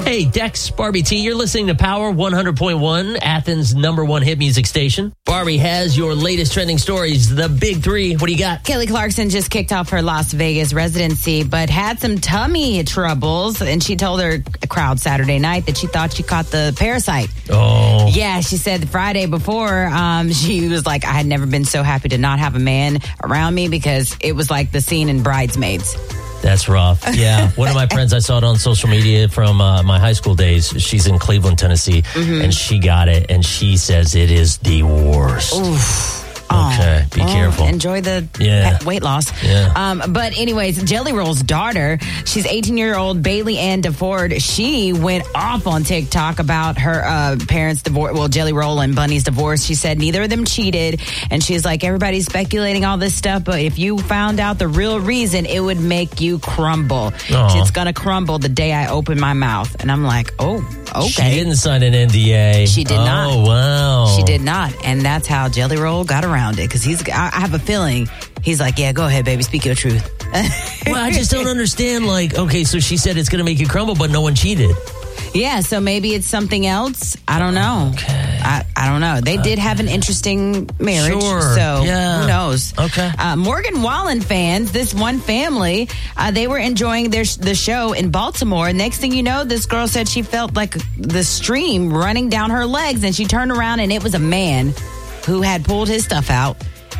Hey, Dex, Barbie T, you're listening to Power 100.1, Athens' #1 hit music station. Barbie has your latest trending stories, the big three. What do you got? Kelly Clarkson just kicked off her Las Vegas residency, but had some tummy troubles, and she told her crowd Saturday night that she thought she caught the parasite. Oh. Yeah, she said the Friday before, she was like, I had never been so happy to not have a man around me because it was like the scene in Bridesmaids. That's rough. Yeah. One of my friends, I saw it on social media from my high school days. She's in Cleveland, Tennessee, and she got it, and she says it is the worst. Oof. Okay, be careful. Enjoy the weight loss. Yeah. But anyways, Jelly Roll's daughter, she's 18-year-old Bailey Ann DeFord. She went off on TikTok about her parents' divorce. Well, Jelly Roll and Bunny's divorce. She said neither of them cheated. And she's like, everybody's speculating all this stuff, but if you found out the real reason, it would make you crumble. It's going to crumble the day I open my mouth. And I'm like, oh, okay. She didn't sign an NDA. She did not. Oh, wow. She did not. And that's how Jelly Roll got around it. Because I have a feeling he's like, yeah, go ahead, baby, speak your truth. Well, I just don't understand. Like, okay, so she said it's going to make you crumble, but no one cheated. Yeah, so maybe it's something else. I don't know. Okay. I don't know. They did have an interesting marriage. Sure. So Yeah. who knows? Okay. Morgan Wallen fans, this one family, they were enjoying the show in Baltimore. Next thing you know, this girl said she felt like the stream running down her legs, and she turned around and it was a man who had pulled his stuff out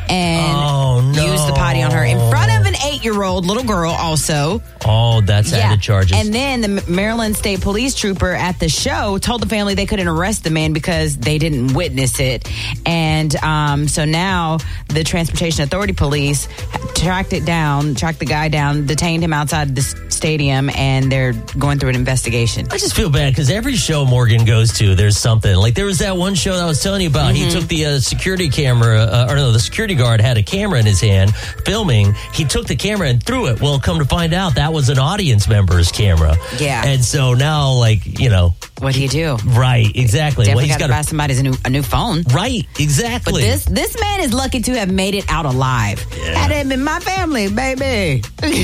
and used the potty on her in front of an 8-year-old little girl also. Oh, that's added charges. And then the Maryland State Police trooper at the show told the family they couldn't arrest the man because they didn't witness it. And so now the Transportation Authority Police tracked the guy down, detained him outside the stadium, and they're going through an investigation. I just feel bad because every show Morgan goes to, there's something. Like there was that one show that I was telling you about. He took the security camera, the security guard had a camera in his hand filming. He took the camera and threw it. Well, come to find out, that was an audience member's camera. Yeah. And so now, like, what do you do? Right, exactly. Definitely got to buy somebody a new phone. Right, exactly. But this man is lucky to have made it out alive. Yeah. Had him in my family, baby.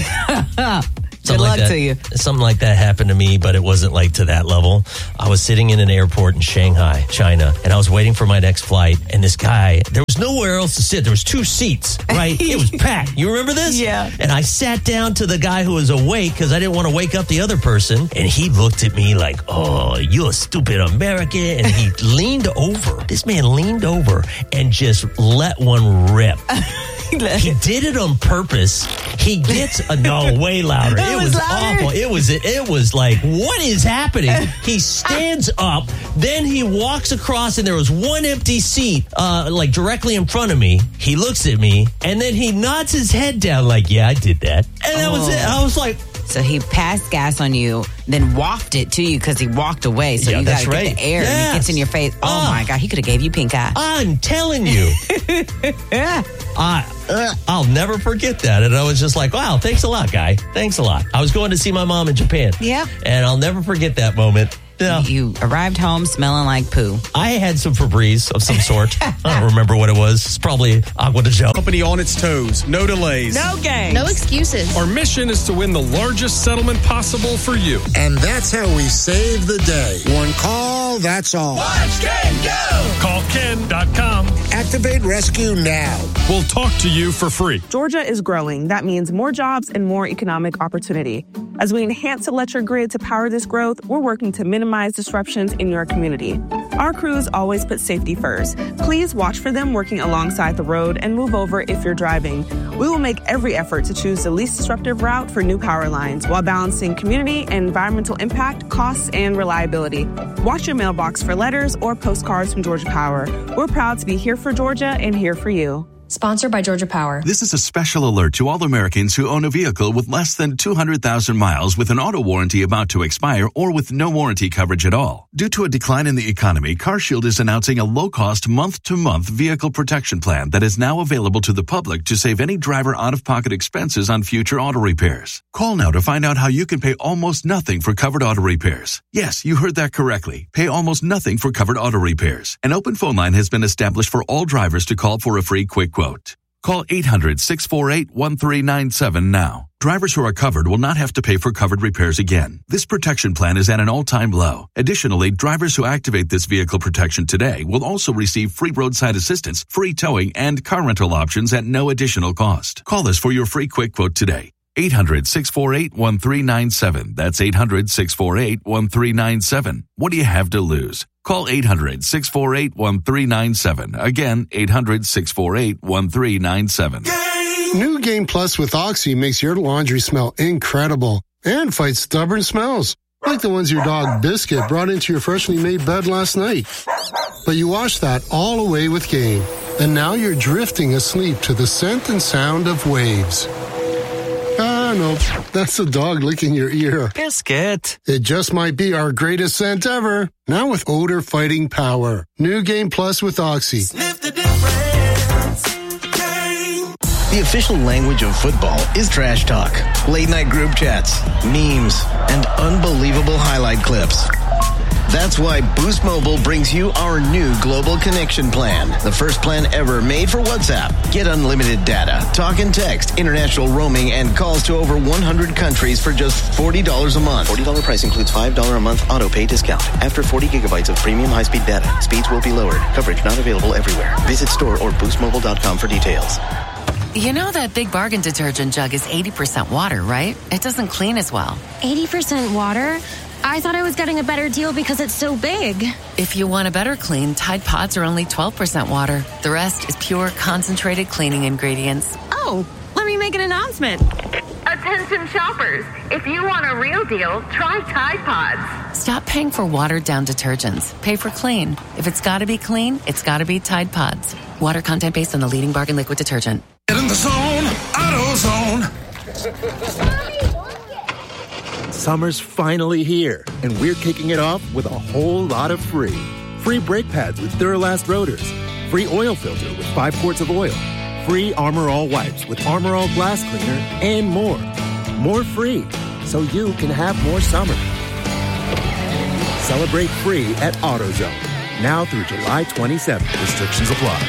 Good luck to you. Something like that happened to me, but it wasn't like to that level. I was sitting in an airport in Shanghai, China, and I was waiting for my next flight. And this guy, there was nowhere else to sit. There was 2 seats, right? It was packed. You remember this? Yeah. And I sat down to the guy who was awake because I didn't want to wake up the other person. And he looked at me like, oh, you're a stupid American. And he leaned over. This man leaned over and just let one rip. He did it on purpose. He gets way louder. It was louder? Awful. It was like, what is happening? He stands up, then he walks across, and there was one empty seat, like directly in front of me. He looks at me, and then he nods his head down, like, yeah, I did that, and that was it. I was like. So he passed gas on you, then wafted to you because he walked away. So you got to get the air and it gets in your face. Oh my God, he could have gave you pink eye. I'm telling you. I'll never forget that. And I was just like, wow, thanks a lot, guy. Thanks a lot. I was going to see my mom in Japan. Yeah. And I'll never forget that moment. Yeah. You arrived home smelling like poo. I had some Febreze of some sort. I don't remember what it was. It's probably Agua de Joe. Company on its toes. No delays. No games. No excuses. Our mission is to win the largest settlement possible for you. And that's how we save the day. One call, that's all. Watch Ken go! Call Ken.com. Activate Rescue now. We'll talk to you for free. Georgia is growing. That means more jobs and more economic opportunity. As we enhance electric grid to power this growth, we're working to minimize disruptions in your community. Our crews always put safety first. Please watch for them working alongside the road and move over if you're driving. We will make every effort to choose the least disruptive route for new power lines while balancing community and environmental impact, costs, and reliability. Watch your mailbox for letters or postcards from Georgia Power. We're proud to be here for Georgia and here for you. Sponsored by Georgia Power. This is a special alert to all Americans who own a vehicle with less than 200,000 miles with an auto warranty about to expire or with no warranty coverage at all. Due to a decline in the economy, CarShield is announcing a low-cost month-to-month vehicle protection plan that is now available to the public to save any driver out-of-pocket expenses on future auto repairs. Call now to find out how you can pay almost nothing for covered auto repairs. Yes, you heard that correctly. Pay almost nothing for covered auto repairs. An open phone line has been established for all drivers to call for a free quick quote. Call 800-648-1397 now. Drivers who are covered will not have to pay for covered repairs again. This protection plan is at an all-time low. Additionally, drivers who activate this vehicle protection today will also receive free roadside assistance, free towing, and car rental options at no additional cost. Call us for your free quick quote today. 800-648-1397. That's 800-648-1397. What do you have to lose? Call 800-648-1397. Again, 800-648-1397. New Game Plus with Oxy makes your laundry smell incredible and fights stubborn smells, like the ones your dog Biscuit brought into your freshly made bed last night. But you washed that all away with Game, and now you're drifting asleep to the scent and sound of waves. No, that's the dog licking your ear. Biscuit. It just might be our greatest scent ever. Now with odor fighting power. New Game Plus with Oxy. Sniff the difference. Game. The official language of football is trash talk, late night group chats, memes, and unbelievable highlight clips. That's why Boost Mobile brings you our new Global Connection Plan, the first plan ever made for WhatsApp. Get unlimited data, talk and text, international roaming, and calls to over 100 countries for just $40 a month. $40 price includes $5 a month auto pay discount. After 40 gigabytes of premium high-speed data, speeds will be lowered. Coverage not available everywhere. Visit store or boostmobile.com for details. You know that Big Bargain detergent jug is 80% water, right? It doesn't clean as well. 80% water? I thought I was getting a better deal because it's so big. If you want a better clean, Tide Pods are only 12% water. The rest is pure concentrated cleaning ingredients. Oh, let me make an announcement. Attention shoppers, if you want a real deal, try Tide Pods. Stop paying for watered-down detergents. Pay for clean. If it's got to be clean, it's got to be Tide Pods. Water content based on the leading bargain liquid detergent. Get in the zone, AutoZone. Summer's finally here, and we're kicking it off with a whole lot of free. Free brake pads with Duralast rotors. Free oil filter with 5 quarts of oil. Free Armor All wipes with Armor All glass cleaner, and more. More free, so you can have more summer. Celebrate free at AutoZone. Now through July 27th. Restrictions apply.